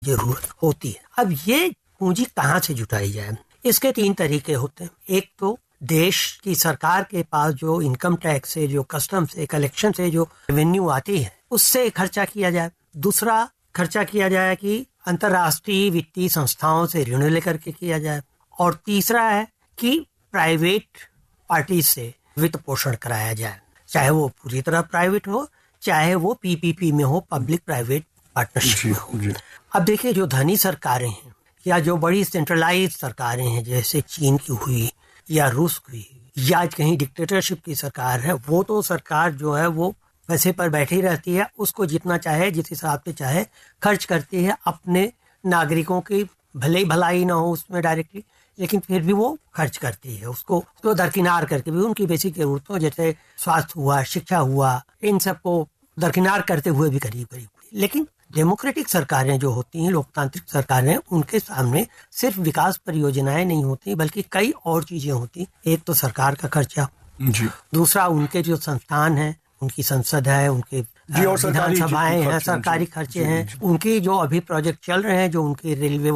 जरूरत होती है। अब ये पूंजी कहाँ से जुटाई जाए, इसके 3 तरीके होते हैं। एक तो देश की सरकार के पास जो इनकम टैक्स से, जो कस्टम से, कलेक्शन से जो रेवेन्यू आती है उससे खर्चा किया जाए। दूसरा खर्चा किया जाए कि अंतर्राष्ट्रीय वित्तीय संस्थाओं से ऋण लेकर के किया जाए। और तीसरा है कि प्राइवेट पार्टी से वित्त पोषण कराया जाए, चाहे वो पूरी तरह प्राइवेट हो, चाहे वो पीपीपी में हो, पब्लिक प्राइवेट पार्टनरशिप में हो। अब देखिए, जो धनी सरकारें हैं या जो बड़ी सेंट्रलाइज सरकारें हैं, जैसे चीन की हुई या रूस की या कहीं डिक्टेटरशिप की सरकार है, वो तो सरकार जो है वो पैसे पर बैठी रहती है, उसको जितना चाहे जिस हिसाब से चाहे खर्च करती है, अपने नागरिकों की भले ही भलाई ना हो उसमें डायरेक्टली, लेकिन फिर भी वो खर्च करती है, उसको दरकिनार करके भी उनकी बेसिक जरूरतों जैसे स्वास्थ्य हुआ, शिक्षा हुआ, इन सबको दरकिनार करते हुए भी करीब करीब। लेकिन डेमोक्रेटिक सरकारें जो होती हैं, लोकतांत्रिक सरकारें, उनके सामने सिर्फ विकास परियोजनाएं नहीं होती बल्कि कई और चीजें होती। एक तो सरकार का खर्चा, दूसरा उनके जो संस्थान हैं, उनकी संसद है, उनके विधानसभाएं हैं, सरकारी खर्चे हैं, उनकी जो अभी प्रोजेक्ट चल रहे हैं, जो उनके रेलवे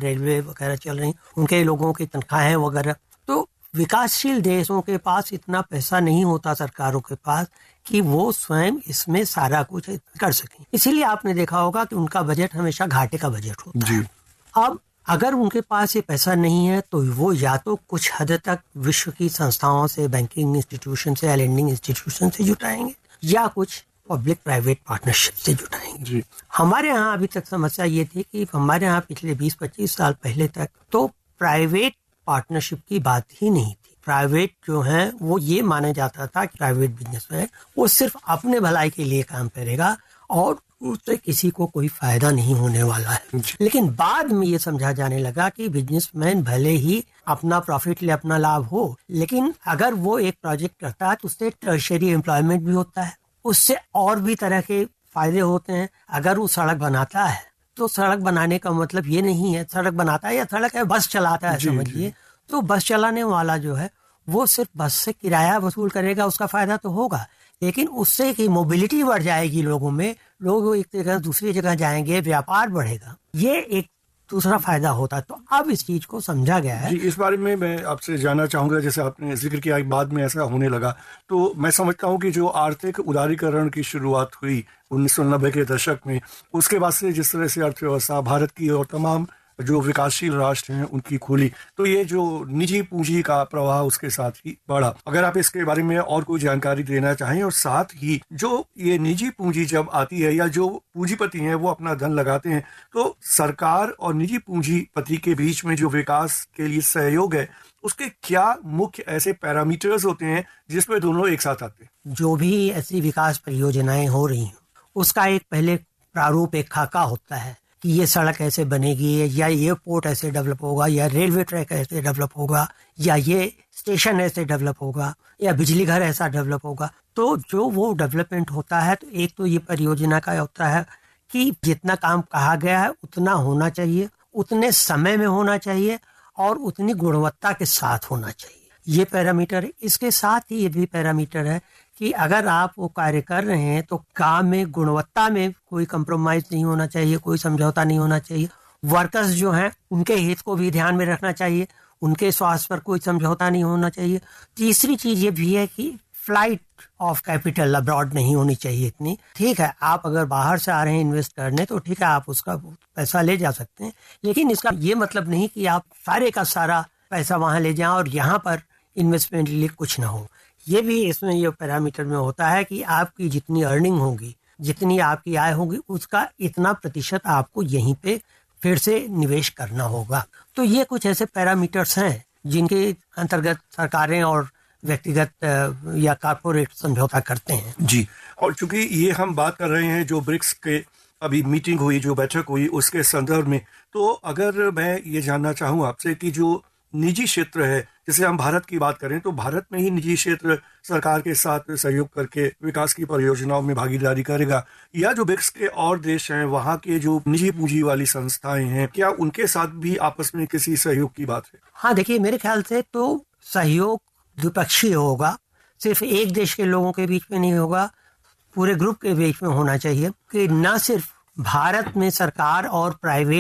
वगैरह चल रही हैं, उनके लोगों की तनख्वाहें वगैरह। तो विकासशील देशों के पास इतना पैसा नहीं होता सरकारों के पास कि वो स्वयं इसमें सारा कुछ कर सकें। इसीलिए आपने देखा होगा कि उनका बजट हमेशा घाटे का बजट होता है। अब अगर उनके पास ये पैसा नहीं है तो वो या तो कुछ हद तक विश्व की संस्थाओं से, बैंकिंग इंस्टीट्यूशन से या लैंडिंग इंस्टीट्यूशन से जुटाएंगे, या कुछ पब्लिक प्राइवेट पार्टनरशिप से जुटाएंगे। हमारे यहाँ अभी तक समस्या ये थी कि हमारे यहाँ पिछले 20-25 साल पहले तक तो प्राइवेट पार्टनरशिप की बात ही नहीं थी। प्राइवेट जो है वो ये माना जाता था कि प्राइवेट बिजनेसमैन वो सिर्फ अपने भलाई के लिए काम करेगा और उससे किसी को कोई फायदा नहीं होने वाला है। लेकिन बाद में ये समझा जाने लगा कि बिजनेसमैन भले ही अपना प्रॉफिट ले, अपना लाभ हो, लेकिन अगर वो एक प्रोजेक्ट करता है तो उससे टर्शियरी एम्प्लॉयमेंट भी होता है, उससे और भी तरह के फायदे होते हैं। अगर वो सड़क बनाता है तो सड़क बनाने का मतलब ये नहीं है सड़क बनाता है या सड़क है बस चलाता है समझिए, तो बस चलाने वाला जो है वो सिर्फ बस से किराया वसूल करेगा, उसका फायदा तो होगा, लेकिन उससे की मोबिलिटी बढ़ जाएगी लोगों में, लोग एक जगह दूसरी जगह जाएंगे, व्यापार बढ़ेगा, ये एक दूसरा फायदा होता है। तो अब इस चीज को समझा गया है। जी, इस बारे में मैं आपसे जानना चाहूंगा, जैसे आपने जिक्र किया बाद में ऐसा होने लगा, तो मैं समझता हूँ कि जो आर्थिक उदारीकरण की शुरुआत हुई 1990 के दशक में, उसके बाद से जिस तरह से अर्थव्यवस्था भारत की और तमाम जो विकासशील राष्ट्र हैं उनकी खुली, तो ये जो निजी पूंजी का प्रवाह उसके साथ ही बढ़ा। अगर आप इसके बारे में और कोई जानकारी देना चाहें, और साथ ही जो ये निजी पूंजी जब आती है या जो पूंजीपति हैं वो अपना धन लगाते हैं, तो सरकार और निजी पूंजीपति के बीच में जो विकास के लिए सहयोग है उसके क्या मुख्य ऐसे पैरामीटर्स होते हैं जिसमें दोनों एक साथ आते हैं? जो भी ऐसी विकास परियोजनाएं हो रही हैं उसका एक पहले प्रारूप, एक खाका होता है कि ये सड़क ऐसे बनेगी, या ये पोर्ट ऐसे डेवलप होगा, या रेलवे ट्रैक ऐसे डेवलप होगा, या ये स्टेशन ऐसे डेवलप होगा, या बिजली घर ऐसा डेवलप होगा। तो जो वो डेवलपमेंट होता है, तो एक तो ये परियोजना का होता है कि जितना काम कहा गया है उतना होना चाहिए, उतने समय में होना चाहिए और उतनी गुणवत्ता के साथ होना चाहिए। ये पैरामीटर है। इसके साथ ही ये भी पैरामीटर है कि अगर आप वो कार्य कर रहे हैं तो काम में, गुणवत्ता में कोई कंप्रोमाइज नहीं होना चाहिए, कोई समझौता नहीं होना चाहिए। वर्कर्स जो हैं उनके हित को भी ध्यान में रखना चाहिए, उनके स्वास्थ्य पर कोई समझौता नहीं होना चाहिए। तीसरी चीज ये भी है कि फ्लाइट ऑफ कैपिटल अब्रॉड नहीं होनी चाहिए इतनी। ठीक है, आप अगर बाहर से आ रहे हैं इन्वेस्ट करने तो ठीक है, आप उसका पैसा ले जा सकते हैं, लेकिन इसका ये मतलब नहीं कि आप सारे का सारा पैसा वहां ले जाएं और यहाँ पर इन्वेस्टमेंट के लिए कुछ ना हो। ये भी इसमें ये पैरामीटर में होता है कि आपकी जितनी अर्निंग होगी, जितनी आपकी आय होगी, उसका इतना प्रतिशत आपको यहीं पे फिर से निवेश करना होगा। तो ये कुछ ऐसे पैरामीटर्स हैं जिनके अंतर्गत सरकारें और व्यक्तिगत या कारपोरेट समझौता करते हैं। जी, और चूंकि ये हम बात कर रहे हैं जो ब्रिक्स के अभी मीटिंग हुई, जो बैठक हुई, उसके संदर्भ में, तो अगर मैं ये जानना चाहूँ आपसे कि जो निजी क्षेत्र है, जैसे हम भारत की बात करें तो भारत में ही निजी क्षेत्र सरकार के साथ सहयोग करके विकास की परियोजनाओं में भागीदारी करेगा, या जो ब्रिक्स के और देश हैं वहाँ के जो निजी पूंजी वाली संस्थाएं हैं, क्या उनके साथ भी आपस में किसी सहयोग की बात है? हाँ, देखिए, मेरे ख्याल से तो सहयोग द्विपक्षीय होगा, सिर्फ एक देश के लोगों के बीच में नहीं होगा, पूरे ग्रुप के बीच में होना चाहिए कि न सिर्फ भारत में सरकार और प्राइवेट